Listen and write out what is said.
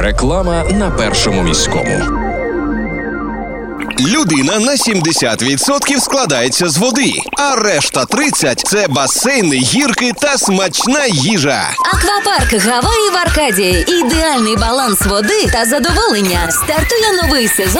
Реклама на Першому міському. Людина на 70% складається з води, а решта 30% – це басейни, гірки та смачна їжа. Аквапарк Гаваї в Аркадії. Ідеальний баланс води та задоволення. Стартує новий сезон